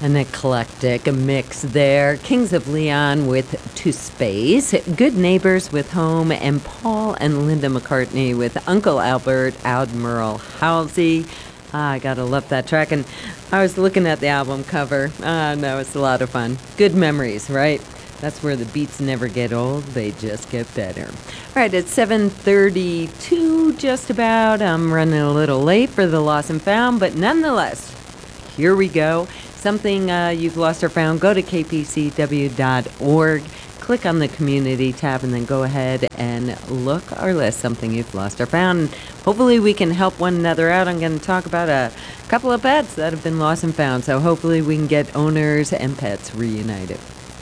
An eclectic mix there. Kings of Leon with To Space, Good Neighbors with Home, and Paul and Linda McCartney with Uncle Albert, Admiral Halsey. I gotta love that track. And I was looking at the album cover. No, it's a lot of fun. Good memories, right? That's where the beats never get old. They just get better. All right, it's 7:32 just about. I'm running a little late for the Lost and Found, but nonetheless, here we go. Something you've lost or found, go to kpcw.org, click on the community tab, and then go ahead and look or list something you've lost or found. Hopefully we can help one another out. I'm going to talk about a couple of pets that have been lost and found, so hopefully we can get owners and pets reunited.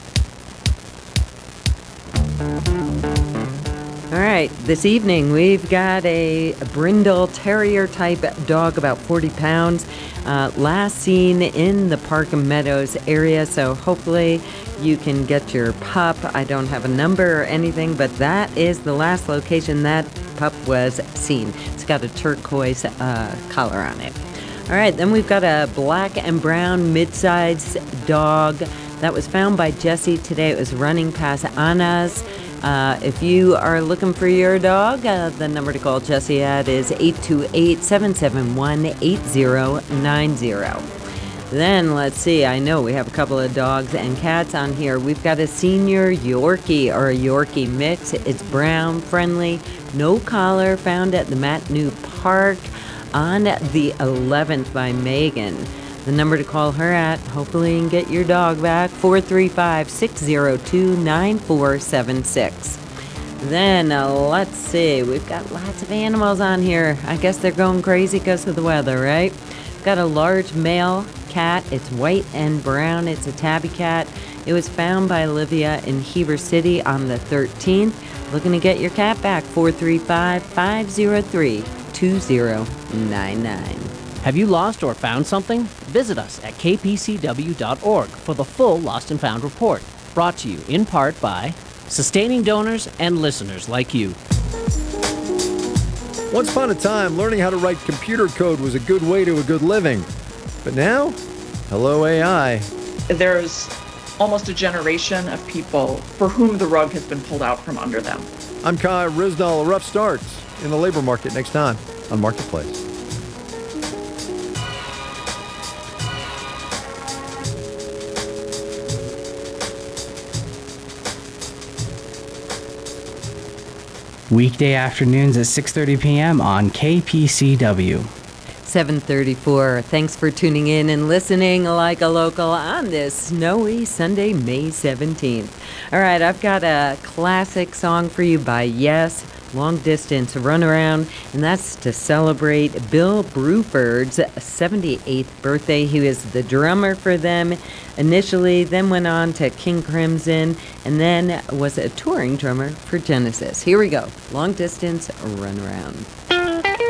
All right, this evening we've got a Brindle Terrier type dog, about 40 pounds, last seen in the Park and Meadows area, so hopefully you can get your pup. I don't have a number or anything, but that is the last location that pup was seen. It's got a turquoise collar on it. All right, then we've got a black and brown mid-sized dog that was found by Jesse today. It was running past Anna's. If you are looking for your dog, the number to call Jesse at is 828-771-8090. Then, let's see, I know we have a couple of dogs and cats on here. We've got a senior Yorkie, or a Yorkie mix. It's brown, friendly, no collar, found at the Matnu Park on the 11th by Megan. The number to call her at, hopefully you can get your dog back, 435-602-9476. Then, let's see, we've got lots of animals on here. I guess they're going crazy because of the weather, right? We've got a large male cat. It's white and brown. It's a tabby cat. It was found by Olivia in Heber City on the 13th. Looking to get your cat back, 435-503-2099. Have you lost or found something? Visit us at kpcw.org for the full Lost and Found report, brought to you in part by sustaining donors and listeners like you. Once upon a time, learning how to write computer code was a good way to a good living. But now, hello AI. There's almost a generation of people for whom the rug has been pulled out from under them. I'm Kai Risnall. A rough start in the labor market next time on Marketplace. Weekday afternoons at 6:30 p.m. on KPCW. 7:34. Thanks for tuning in and listening like a local on this snowy Sunday, May 17th. All right, I've got a classic song for you by Yes, Long Distance Runaround, and that's to celebrate Bill Bruford's 78th birthday. He was the drummer for them initially, then went on to King Crimson, and then was a touring drummer for Genesis. Here we go, Long Distance Runaround.